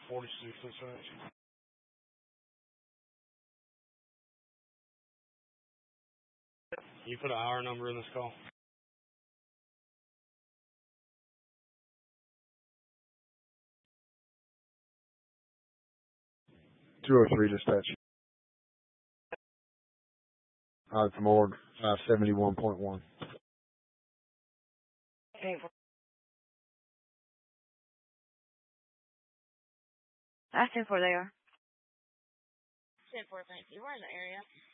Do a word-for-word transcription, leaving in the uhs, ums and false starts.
forty-six, dispatch. You put an hour number in this call? two oh three, dispatch. Uh, it's morgue, five seventy-one point one. That's ten four they are. ten four, thank you. We're in the area.